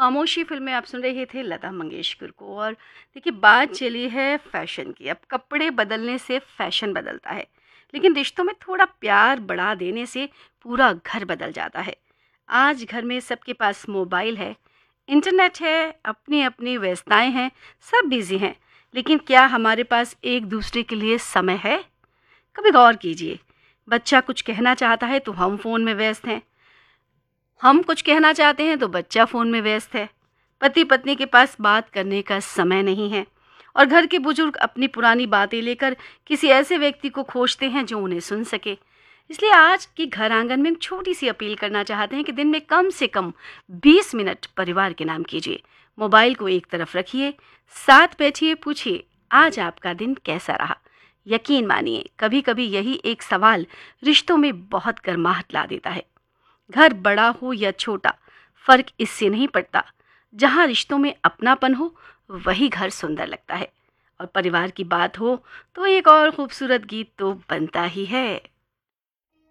खामोशी फ़िल्म में आप सुन रहे थे लता मंगेशकर को। और देखिए, बात चली है फ़ैशन की। अब कपड़े बदलने से फ़ैशन बदलता है, लेकिन रिश्तों में थोड़ा प्यार बढ़ा देने से पूरा घर बदल जाता है। आज घर में सबके पास मोबाइल है, इंटरनेट है, अपनी-अपनी व्यस्तताएँ हैं, सब बिज़ी हैं। लेकिन क्या हमारे पास एक दूसरे के लिए समय है? कभी गौर कीजिए, बच्चा कुछ कहना चाहता है तो हम फ़ोन में व्यस्त हैं। हम कुछ कहना चाहते हैं तो बच्चा फ़ोन में व्यस्त है। पति पत्नी के पास बात करने का समय नहीं है। और घर के बुजुर्ग अपनी पुरानी बातें लेकर किसी ऐसे व्यक्ति को खोजते हैं जो उन्हें सुन सके। इसलिए आज की घर आंगन में हम छोटी सी अपील करना चाहते हैं कि दिन में कम से कम 20 मिनट परिवार के नाम कीजिए। मोबाइल को एक तरफ रखिए, साथ बैठिए, पूछिए आज आपका दिन कैसा रहा। यकीन मानिए, कभी कभी यही एक सवाल रिश्तों में बहुत गर्माहट ला देता है। घर बड़ा हो या छोटा, फर्क इससे नहीं पड़ता। जहाँ रिश्तों में अपनापन हो, वही घर सुंदर लगता है। और परिवार की बात हो तो एक और खूबसूरत गीत तो बनता ही है।